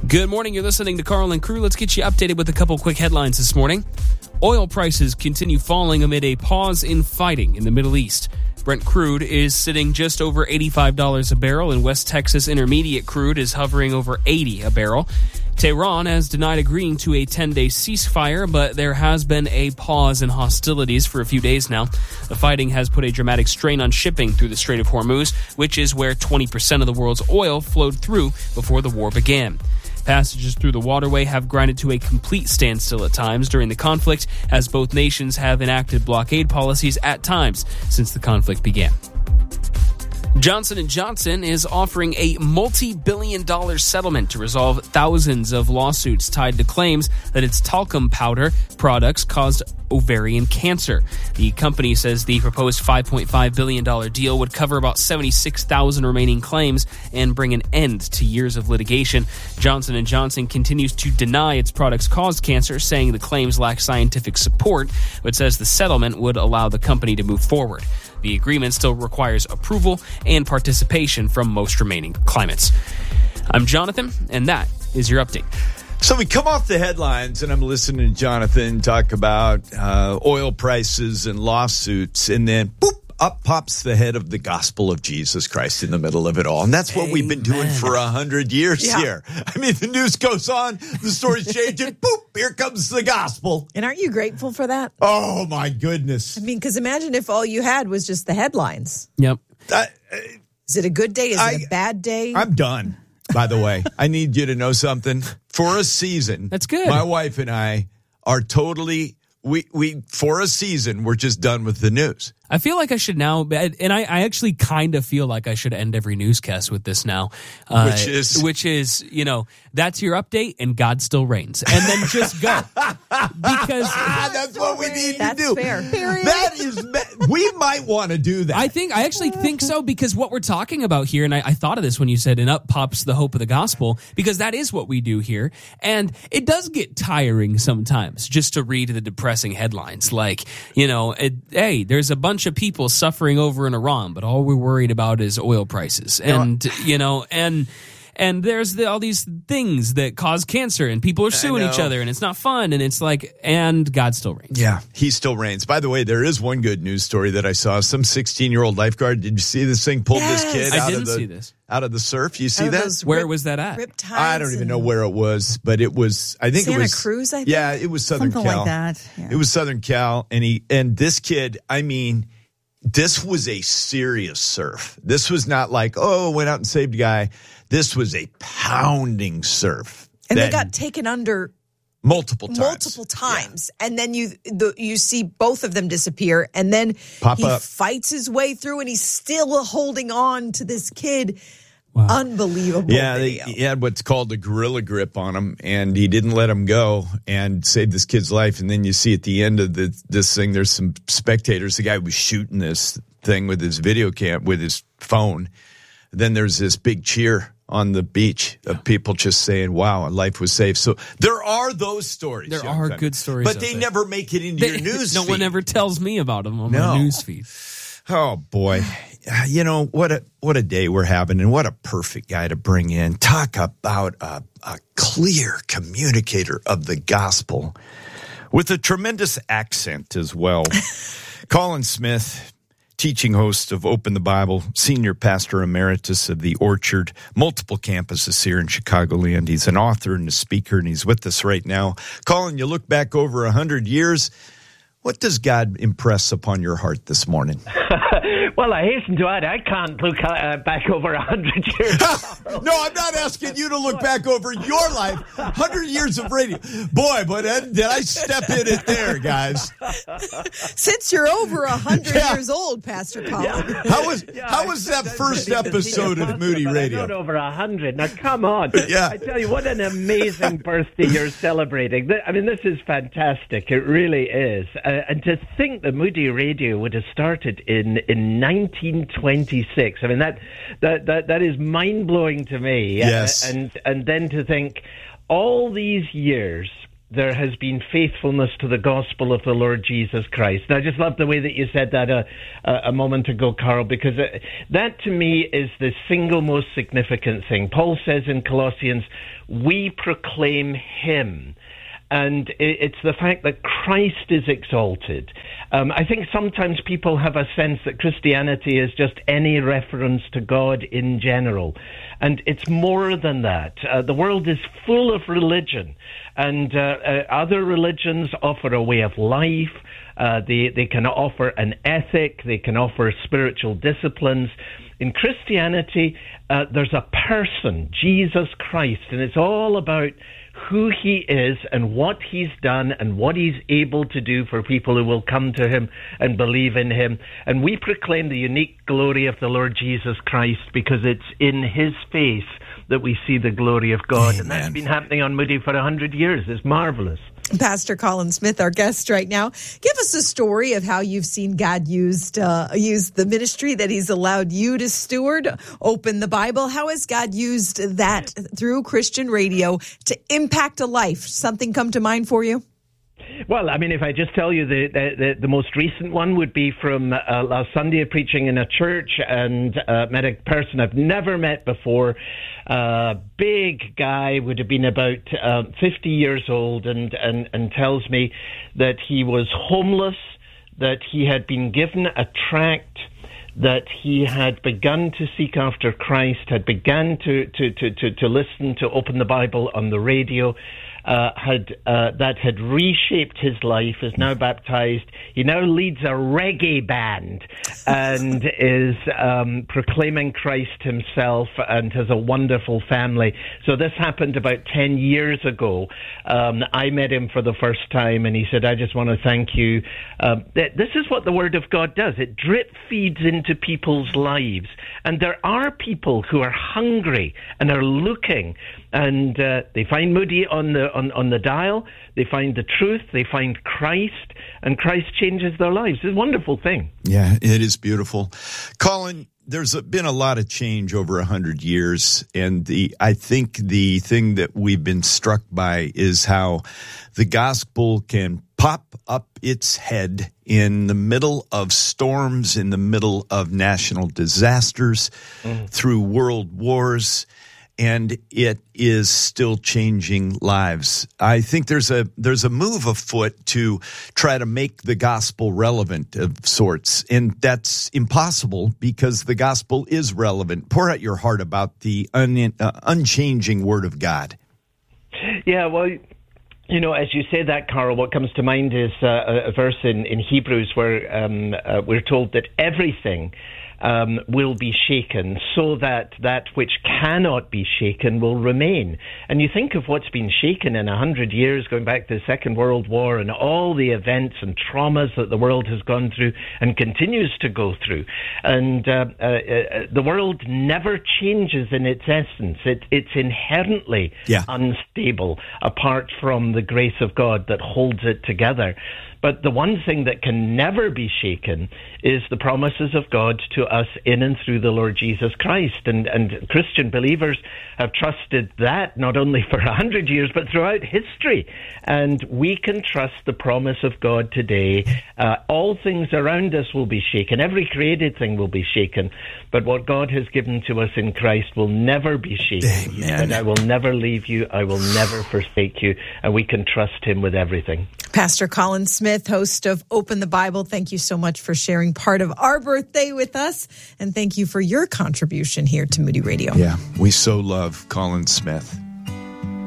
Good morning. You're listening to Carl and Crew. Let's get you updated with a couple quick headlines this morning. Oil prices continue falling amid a pause in fighting in the Middle East. Brent crude is sitting just over $85 a barrel, and West Texas Intermediate crude is hovering over $80 a barrel. Tehran has denied agreeing to a 10-day ceasefire, but there has been a pause in hostilities for a few days now. The fighting has put a dramatic strain on shipping through the Strait of Hormuz, which is where 20% of the world's oil flowed through before the war began. Passages through the waterway have grinded to a complete standstill at times during the conflict, as both nations have enacted blockade policies at times since the conflict began. Johnson & Johnson is offering a multi-billion-dollar settlement to resolve thousands of lawsuits tied to claims that its talcum powder products caused ovarian cancer. The company says the proposed $5.5 billion deal would cover about 76,000 remaining claims and bring an end to years of litigation. Johnson & Johnson continues to deny its products caused cancer, saying the claims lack scientific support, but says the settlement would allow the company to move forward. The agreement still requires approval and participation from most remaining claimants. I'm Jonathan, and that is your update. So we come off the headlines, and I'm listening to Jonathan talk about oil prices and lawsuits, and then boop, up pops the head of the gospel of Jesus Christ in the middle of it all. And that's what we've been doing for 100 years here. I mean, the news goes on, the stories change, and boop, here comes the gospel. And aren't you grateful for that? Oh, my goodness. I mean, because imagine if all you had was just the headlines. Yep. Is it a good day? Is it a bad day? I'm done, by the way. I need you to know something. For a season, that's good. My wife and I are totally... We for a season, we're just done with the news. I feel like I should now, and I actually kind of feel like I should end every newscast with this now. Which is, you know, that's your update and God still reigns. And then just go. Because that's what we need to do. Fair. That is, we might want to do that. I actually think so, because what we're talking about here, and I thought of this when you said, and up pops the hope of the gospel, because that is what we do here. And it does get tiring sometimes just to read the depressing headlines. Like, you know, hey, there's a bunch of people suffering over in Iran, but all we're worried about is oil prices. And, you know, and there's all these things that cause cancer, and people are suing each other, and it's not fun. And it's like, and God still reigns. Yeah, he still reigns. By the way, there is one good news story that I saw. Some 16-year-old lifeguard. Did you see this thing? Pulled this kid out of the surf. You see that? Where was that at? I don't even know where it was, but it was. I think Santa it was Cruz. I think. Yeah, it was Southern Something Cal. like that. Yeah. It was Southern Cal, and this kid. I mean, this was a serious surf. This was not like, went out and saved a guy. This was a pounding surf. And they got taken under multiple times. Yeah. And then you see both of them disappear, and then he fights his way through, and he's still holding on to this kid. Wow. Unbelievable. Yeah, he had what's called a gorilla grip on him, and he didn't let him go and saved this kid's life. And then you see at the end of this thing, there's some spectators. The guy was shooting this thing with his video cam, with his phone. Then there's this big cheer on the beach of people just saying, wow, a life was saved. So there are those stories. There are good stories. But they never make it into your news feed. No one ever tells me about them on my news feed. Oh, boy. You know, what a day we're having, and what a perfect guy to bring in. Talk about a clear communicator of the gospel with a tremendous accent as well. Colin Smith, teaching host of Open the Bible, senior pastor emeritus of the Orchard, multiple campuses here in Chicagoland. He's an author and a speaker, and he's with us right now. Colin, you look back over 100 years. What does God impress upon your heart this morning? Well, I hasten to add, I can't look back over 100 years. No, I'm not asking you to look back over your life. 100 years of radio. Boy, but did I step in it there, guys. Since you're over 100 years old, Pastor Colin. Yeah. How was that first episode of Moody Radio? Not over 100. Now, come on. Yeah. I tell you, what an amazing birthday you're celebrating. I mean, this is fantastic. It really is. And to think that Moody Radio would have started in 1926. I mean, that is mind-blowing to me. Yes. And then to think all these years there has been faithfulness to the gospel of the Lord Jesus Christ. And I just love the way that you said that a moment ago, Carl, because that to me is the single most significant thing. Paul says in Colossians, we proclaim him. And it's the fact that Christ is exalted. I think sometimes people have a sense that Christianity is just any reference to God in general. And it's more than that. The world is full of religion. And other religions offer a way of life. They can offer an ethic. They can offer spiritual disciplines. In Christianity, there's a person, Jesus Christ, and it's all about who he is and what he's done and what he's able to do for people who will come to him and believe in him. And we proclaim the unique glory of the Lord Jesus Christ because it's in his face that we see the glory of God. Amen. And that's been happening on Moody for 100 years. It's marvelous. Pastor Colin Smith, our guest right now. Give us a story of how you've seen God use the ministry that he's allowed you to steward, Open the Bible. How has God used that through Christian radio to impact a life? Something come to mind for you? Well, I mean, if I just tell you the most recent one would be from last Sunday, preaching in a church, and met a person I've never met before. Big guy, would have been about 50 years old, and tells me that he was homeless, that he had been given a tract, that he had begun to seek after Christ, had begun to listen to Open the Bible on the radio, that had reshaped his life, is now baptized. He now leads a reggae band and is proclaiming Christ himself, and has a wonderful family. So this happened about 10 years ago. I met him for the first time, and he said, I just want to thank you. This is what the Word of God does. It drip feeds into people's lives. And there are people who are hungry and are looking, and they find Moody on the dial, they find the truth, they find Christ, and Christ changes their lives. It's a wonderful thing. Yeah, it is beautiful. Colin, there's been a lot of change over 100 years, and I think the thing that we've been struck by is how the gospel can pop up its head in the middle of storms, in the middle of national disasters, through world wars, and it is still changing lives. I think there's a move afoot to try to make the gospel relevant of sorts, and that's impossible because the gospel is relevant. Pour out your heart about the unchanging Word of God. Yeah, well, you know, as you say that, Carl, what comes to mind is a verse in Hebrews where we're told that everything will be shaken, so that which cannot be shaken will remain. And you think of what's been shaken in 100 years, going back to the Second World War, and all the events and traumas that the world has gone through and continues to go through. And the world never changes in its essence. It's inherently unstable, apart from the grace of God that holds it together. But the one thing that can never be shaken is the promises of God to us in and through the Lord Jesus Christ. And Christian believers have trusted that not only for 100 years, but throughout history. And we can trust the promise of God today. All things around us will be shaken. Every created thing will be shaken. But what God has given to us in Christ will never be shaken. Amen. And I will never leave you. I will never forsake you. And we can trust him with everything. Pastor Colin Smith, host of Open the Bible, thank you so much for sharing part of our birthday with us. And thank you for your contribution here to Moody Radio. Yeah, we so love Colin Smith.